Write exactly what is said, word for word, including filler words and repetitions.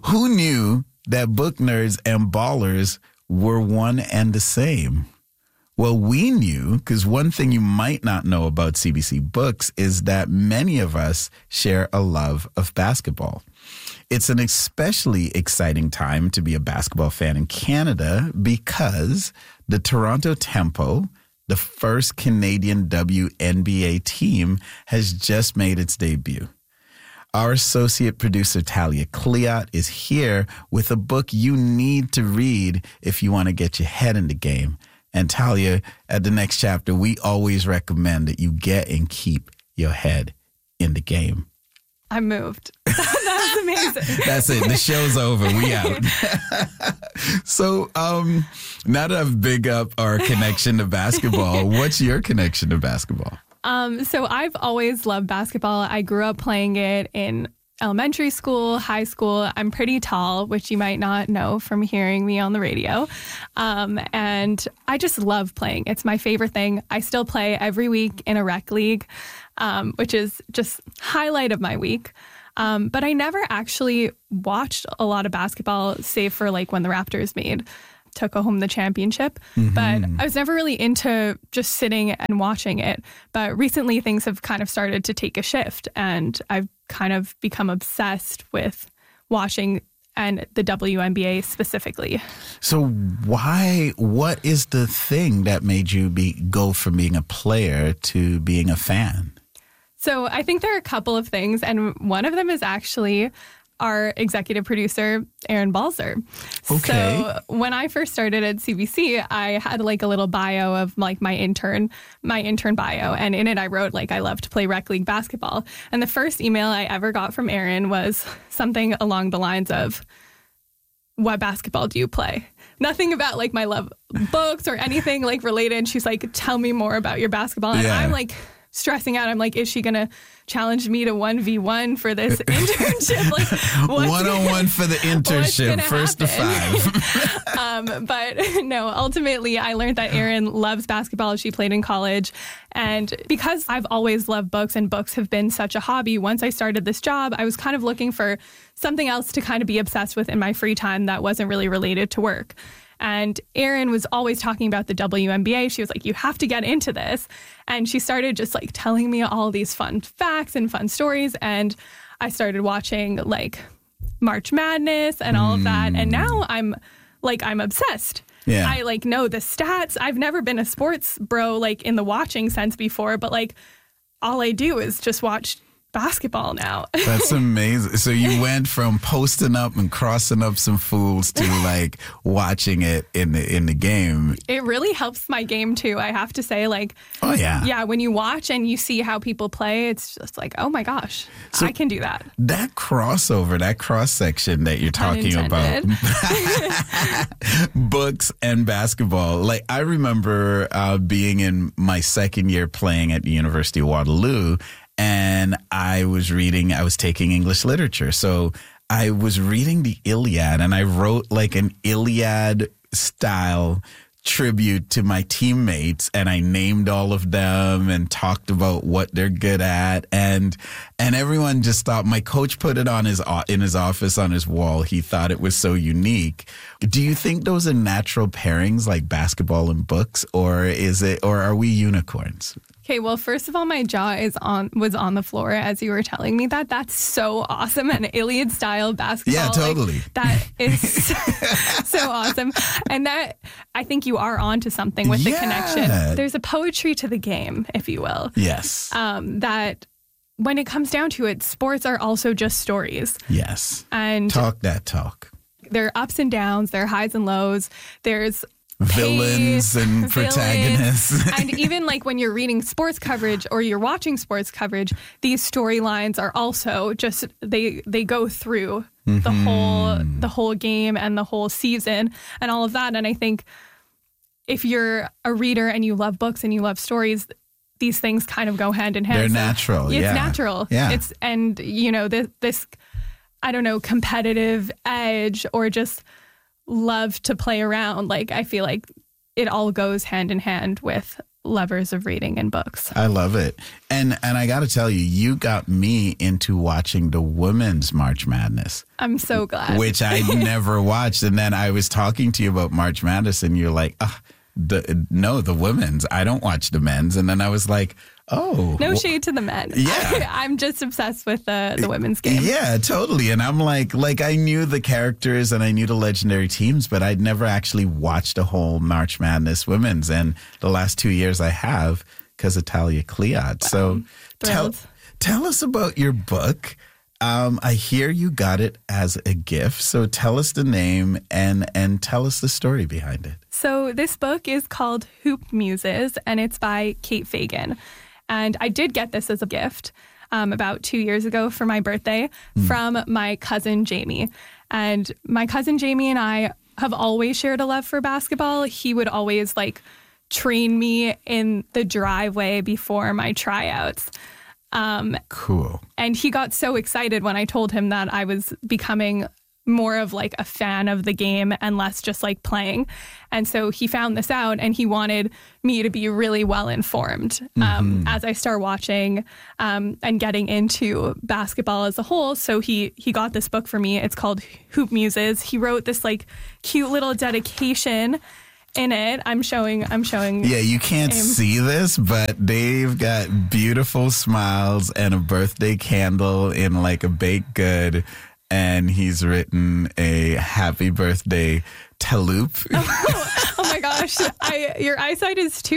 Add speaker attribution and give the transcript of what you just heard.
Speaker 1: Who knew that book nerds and ballers were one and the same? Well, we knew, because one thing you might not know about C B C Books is that many of us share a love of basketball. It's an especially exciting time to be a basketball fan in Canada because the Toronto Tempo, the first Canadian W N B A team, has just made its debut. Our associate producer, Talia Cleot, is here with a book you need to read if you want to get your head in the game. And Talia, at the next chapter, we always recommend that you get and keep your head in the game.
Speaker 2: I'm moved. That was amazing.
Speaker 1: That's it. The show's over. We out. So um, now that I've big up our connection to basketball, what's your connection to basketball?
Speaker 2: Um, so I've always loved basketball. I grew up playing it in elementary school, high school. I'm pretty tall, which you might not know from hearing me on the radio. Um, and I just love playing. It's my favorite thing. I still play every week in a rec league, um, which is just highlight of my week. Um, but I never actually watched a lot of basketball, save for like when the Raptors made took home the championship. Mm-hmm. But I was never really into just sitting and watching it. But recently things have kind of started to take a shift, and I've kind of become obsessed with watching and the W N B A specifically.
Speaker 1: So why, what is the thing that made you be go from being a player to being a fan?
Speaker 2: So I think there are a couple of things, and one of them is actually our executive producer, Aaron Balzer.
Speaker 1: Okay.
Speaker 2: So when I first started at C B C, I had like a little bio of like my intern, my intern bio. And in it, I wrote like, I love to play rec league basketball. And the first email I ever got from Aaron was something along the lines of, what basketball do you play? Nothing about like my love books or anything like related. She's like, tell me more about your basketball. And
Speaker 1: yeah.
Speaker 2: I'm like stressing out. I'm like, is she going to challenge me to one v one for this internship? Like,
Speaker 1: one-on-one for the internship, first to five.
Speaker 2: um, but no, ultimately, I learned that Erin loves basketball. She played in college. And because I've always loved books and books have been such a hobby, once I started this job, I was kind of looking for something else to kind of be obsessed with in my free time that wasn't really related to work. And Erin was always talking about the W N B A. She was like, you have to get into this. And she started just like telling me all these fun facts and fun stories. And I started watching like March Madness and all mm. of that. And now I'm like, I'm obsessed.
Speaker 1: Yeah.
Speaker 2: I like know the stats. I've never been a sports bro like in the watching sense before, but like all I do is just watch basketball now.
Speaker 1: That's amazing. So you went from posting up and crossing up some fools to like watching it in the in the game.
Speaker 2: It really helps my game too, I have to say. Like,
Speaker 1: oh yeah,
Speaker 2: yeah. When you watch and you see how people play, it's just like, oh my gosh, so I can do that.
Speaker 1: That crossover, that cross section that you're talking about, books and basketball. Like I remember uh, being in my second year playing at the University of Waterloo. And I was reading, I was taking English literature. So I was reading the Iliad and I wrote like an Iliad style tribute to my teammates, and I named all of them and talked about what they're good at. And, and everyone just thought, my coach put it on his, in his office on his wall. He thought it was so unique. Do you think those are natural pairings like basketball and books, or is it, or are we unicorns?
Speaker 2: Okay, well, first of all, my jaw is on was on the floor as you were telling me that. That's so awesome. An Iliad style basketball.
Speaker 1: Yeah, totally.
Speaker 2: Like, that is so, so awesome. And that, I think you are onto something with the
Speaker 1: yeah.
Speaker 2: connection. There's a poetry to the game, if you will.
Speaker 1: Yes.
Speaker 2: Um, that when it comes down to it, sports are also just stories.
Speaker 1: Yes.
Speaker 2: And
Speaker 1: talk that talk.
Speaker 2: There are ups and downs, there are highs and lows. There's
Speaker 1: villains and protagonists.
Speaker 2: And even like when you're reading sports coverage or you're watching sports coverage, these storylines are also just, they they go through mm-hmm. the whole the whole game and the whole season and all of that. And I think if you're a reader and you love books and you love stories, these things kind of go hand in hand.
Speaker 1: They're
Speaker 2: so
Speaker 1: natural.
Speaker 2: It's
Speaker 1: yeah.
Speaker 2: natural.
Speaker 1: Yeah.
Speaker 2: It's, and you know, this, this, I don't know, competitive edge or just love to play around. Like, I feel like it all goes hand in hand with lovers of reading and books.
Speaker 1: I love it. And and I got to tell you, you got me into watching the Women's March Madness.
Speaker 2: I'm so glad.
Speaker 1: Which I never watched. And then I was talking to you about March Madness and you're like, oh, the, no, the women's. I don't watch the men's. And then I was like, oh.
Speaker 2: No shade to the men.
Speaker 1: Yeah.
Speaker 2: I'm just obsessed with the, the women's game.
Speaker 1: Yeah, totally. And I'm like, like I knew the characters and I knew the legendary teams, but I'd never actually watched a whole March Madness women's. And the last two years I have because of Talia Cleod. Wow. So tell, tell us about your book. Um, I hear you got it as a gift. So tell us the name and, and tell us the story behind it.
Speaker 2: So this book is called Hoop Muses, and it's by Kate Fagan. And I did get this as a gift um, about two years ago for my birthday mm. from my cousin Jamie. And my cousin Jamie and I have always shared a love for basketball. He would always like train me in the driveway before my tryouts. Um,
Speaker 1: cool.
Speaker 2: And he got so excited when I told him that I was becoming more of like a fan of the game and less just like playing. And so he found this out and he wanted me to be really well informed um, mm-hmm. as I start watching um, and getting into basketball as a whole. So he he got this book for me. It's called Hoop Muses. He wrote this like cute little dedication in it. I'm showing, I'm showing.
Speaker 1: Yeah, you can't him. see this, but they've got beautiful smiles and a birthday candle in like a baked good. And he's written a happy birthday Taloop.
Speaker 2: Oh, oh my gosh. I, your eyesight is too